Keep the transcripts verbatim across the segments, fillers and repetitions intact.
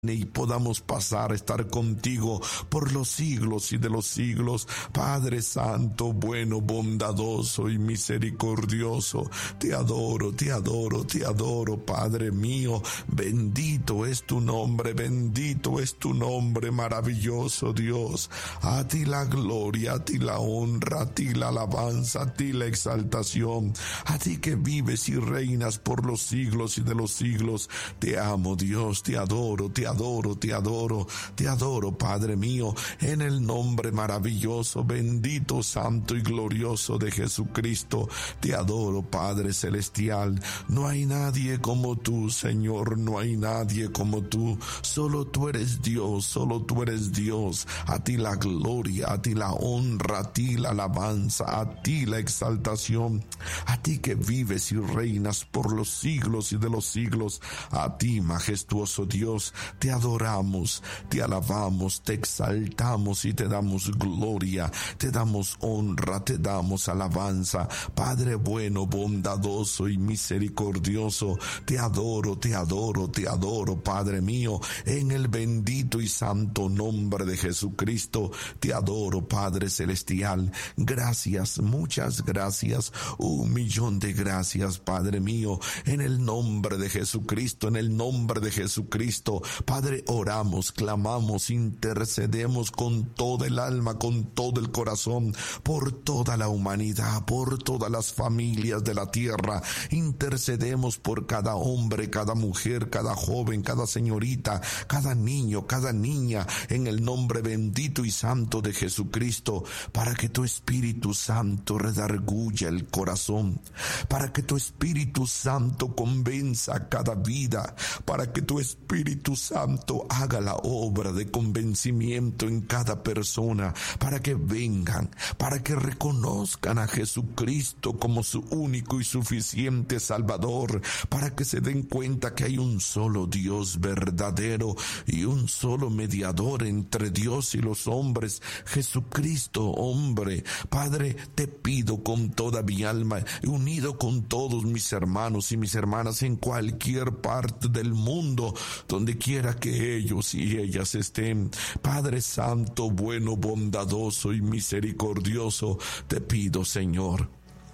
y podamos pasar a estar contigo por los siglos y de los siglos. Padre Santo, bueno, bondadoso y misericordioso, te adoro, te adoro, te adoro, Padre mío. Bendito es tu nombre, bendito es tu nombre, maravilloso Dios. A ti la gloria, a ti la honra, a ti la alabanza, a ti la exaltación, a ti que vives y reinas por los siglos y de los siglos. Te amo, Dios, te adoro, te adoro, te adoro, te adoro, Padre mío, en el nombre maravilloso, bendito, santo y glorioso de Jesucristo. Te adoro, Padre celestial. No hay nadie como tú, Señor, no hay nadie como tú. Solo tú eres Dios, solo tú eres Dios. A ti la gloria, a ti la honra, a ti la alabanza, a ti la exaltación, a ti que vives y reinas por los siglos y de los siglos. A ti, majestuoso Dios, te adoramos, te alabamos, te exaltamos y te damos gloria, te damos honra, te damos alabanza. Padre bueno, bondadoso y misericordioso, te adoro, te adoro, te adoro, Padre mío, en el bendito y santo nombre de Jesucristo. Te adoro, Padre celestial. Gracias, muchas gracias, un millón de gracias, Padre mío, en el nombre de Jesucristo, en el nombre de Jesucristo. Padre, oramos, clamamos, intercedemos con toda el alma, con todo el corazón, por toda la humanidad, por todas las familias de la tierra. Intercedemos por cada hombre, cada mujer, cada joven, cada señorita, cada niño, cada niña, en el nombre bendito y santo de Jesucristo, para que tu Espíritu Santo redarguya el corazón, para que tu Espíritu Santo convenza cada vida, para que tu Espíritu Santo haga la obra de convencimiento en cada persona, para que vengan, para que reconozcan a Jesucristo como su único y suficiente Salvador, para que se den cuenta que hay un solo Dios verdadero y un solo mediador entre Dios y los hombres, Jesucristo hombre. Padre, te pido con toda mi alma, unido con todos mis hermanos y mis hermanas en cualquier parte del mundo, donde quiera que ellos y ellas estén. Padre Santo, bueno, bondadoso y misericordioso, te pido, Señor,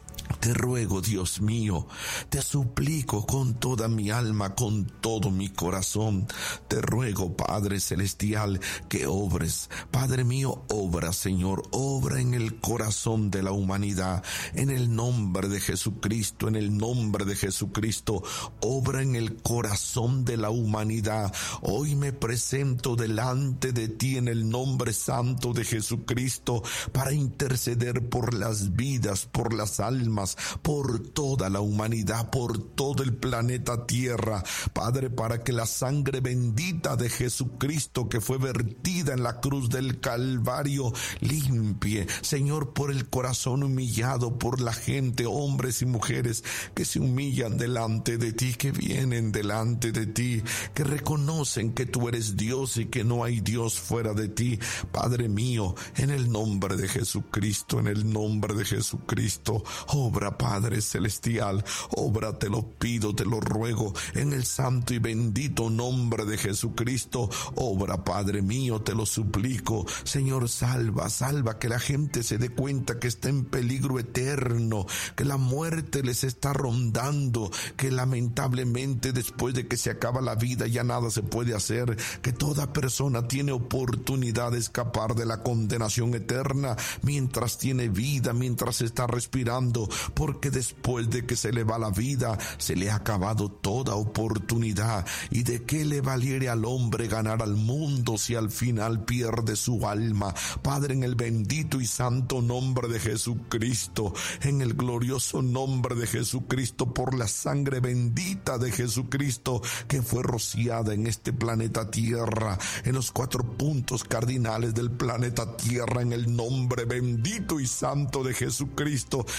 te ruego, Dios mío, te suplico con toda mi alma, con todo mi corazón, te ruego, Padre celestial, que obres, Padre mío, obra, Señor, obra en el corazón de la humanidad, en el nombre de Jesucristo, en el nombre de Jesucristo, obra en el corazón de la humanidad. Hoy me presento delante de ti en el nombre santo de Jesucristo para interceder por las vidas, por las almas, por toda la humanidad, por todo el planeta Tierra, Padre, para que la sangre bendita de Jesucristo que fue vertida en la cruz del Calvario limpie, Señor, por el corazón humillado, por la gente, hombres y mujeres que se humillan delante de ti, que vienen delante de ti, que reconocen que tú eres Dios y que no hay Dios fuera de ti. Padre mío, en el nombre de Jesucristo, en el nombre de Jesucristo, obra, Padre celestial, obra, te lo pido, te lo ruego, en el santo y bendito nombre de Jesucristo. Obra, Padre mío, te lo suplico. Señor, salva, salva, que la gente se dé cuenta que está en peligro eterno, que la muerte les está rondando, que lamentablemente después de que se acaba la vida ya nada se puede hacer, que toda persona tiene oportunidad de escapar de la condenación eterna mientras tiene vida, mientras está respirando, porque después de que se le va la vida, se le ha acabado toda oportunidad. ¿Y de qué le valiere al hombre ganar al mundo si al final pierde su alma? Padre, en el bendito y santo nombre de Jesucristo, en el glorioso nombre de Jesucristo, por la sangre bendita de Jesucristo que fue rociada en este planeta Tierra, en los cuatro puntos cardinales del planeta Tierra, en el nombre bendito y santo de Jesucristo, que se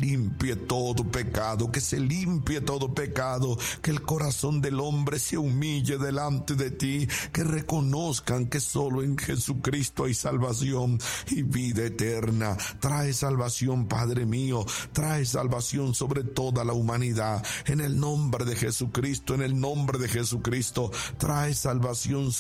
limpie todo pecado, que se limpie todo pecado, que el corazón del hombre se humille delante de ti, que reconozcan que solo en Jesucristo hay salvación y vida eterna. Trae salvación, Padre mío, trae salvación sobre toda la humanidad, en el nombre de Jesucristo, en el nombre de Jesucristo, trae salvación